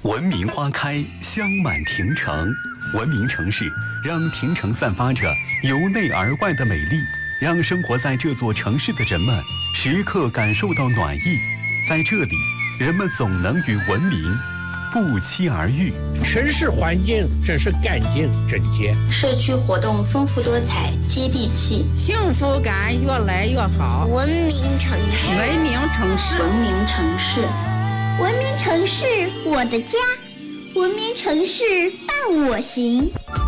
文明花开，香满庭城。文明城市让庭城散发着由内而外的美丽，让生活在这座城市的人们时刻感受到暖意。在这里，人们总能与文明不期而遇。 城市环境真是干净整洁， 社区活动丰富多彩，接地气， 幸福感越来越好。 文明城市， 文明城市， 文明城市， 文明城市，我的家，文明城市伴我行。